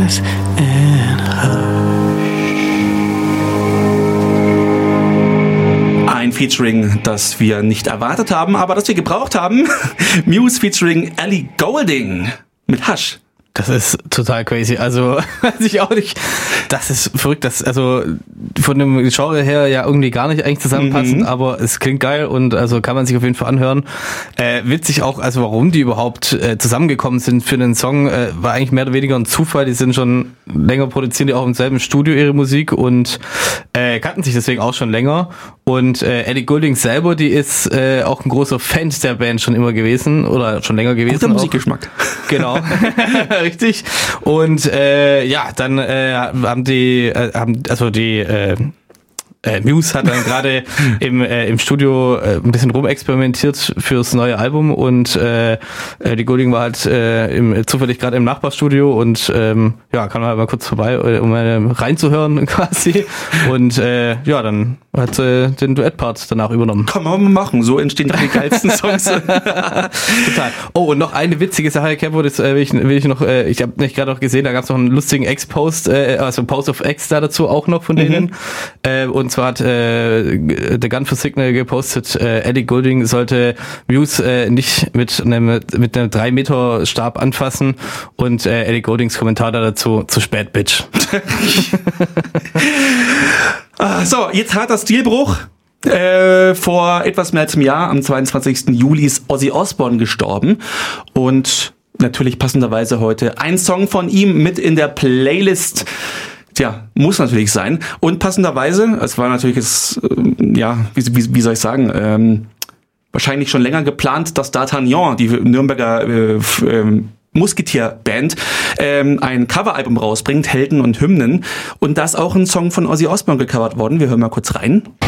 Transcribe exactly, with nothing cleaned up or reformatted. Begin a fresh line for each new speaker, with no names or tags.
silence and hush. Ein Featuring, das wir nicht erwartet haben, aber das wir gebraucht haben. Muse featuring Ellie Goulding mit Hush.
Das ist total crazy. Also, weiß ich auch nicht. Das ist verrückt. Das, also, von dem Genre her ja irgendwie gar nicht eigentlich zusammenpassen, mhm. aber es klingt geil und also kann man sich auf jeden Fall anhören. Äh, witzig auch, also warum die überhaupt äh, zusammengekommen sind für den Song, äh, war eigentlich mehr oder weniger ein Zufall. Die sind schon länger, produzieren die auch im selben Studio ihre Musik und äh, kannten sich deswegen auch schon länger. Und äh, Ellie Goulding selber, die ist äh, auch ein großer Fan der Band schon immer gewesen oder schon länger gewesen.
Guter Musikgeschmack.
Genau. Richtig. Und äh, ja, dann äh, haben die, äh, haben also die äh, äh, Muse hat dann gerade im äh, im Studio äh, ein bisschen rumexperimentiert fürs neue Album und äh, die Goulding war halt äh, im, zufällig gerade im Nachbarstudio und ähm, ja, kam halt mal kurz vorbei, um äh, reinzuhören quasi. Und äh, ja, dann hat äh, den Duettpart danach übernommen.
Kann man mal machen, so entstehen die geilsten Songs.
Total. Oh, und noch eine witzige Sache, Capo, das äh, will, ich, will ich noch, äh, ich habe nicht gerade noch gesehen, da gab es noch einen lustigen Ex-Post, äh, also Post of X da dazu auch noch von denen. Mhm. Äh, und zwar hat äh, The Gun for Signal gepostet, äh, Ellie Goulding sollte Muse äh, nicht mit einem mit einem drei Meter Stab anfassen und äh, Ellie Gouldings Kommentar da dazu, zu spät, Bitch.
So, jetzt harter Stilbruch. Äh, vor etwas mehr als einem Jahr, am zweiundzwanzigsten Juli, ist Ozzy Osbourne gestorben. Und natürlich passenderweise heute ein Song von ihm mit in der Playlist. Tja, muss natürlich sein. Und passenderweise, es war natürlich jetzt, äh, ja, wie, wie, wie soll ich sagen, ähm, wahrscheinlich schon länger geplant, dass D'Artagnan, die Nürnberger äh, äh, Musketier-Band, ähm, ein Coveralbum rausbringt, Helden und Hymnen. Und da ist auch ein Song von Ozzy Osbourne gecovert worden. Wir hören mal kurz rein.